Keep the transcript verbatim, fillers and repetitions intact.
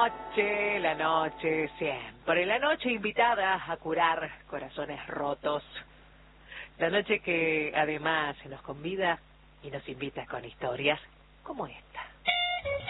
noche, la noche, siempre la noche invitada a curar corazones rotos. La noche que además nos convida y nos invita con historias como esta.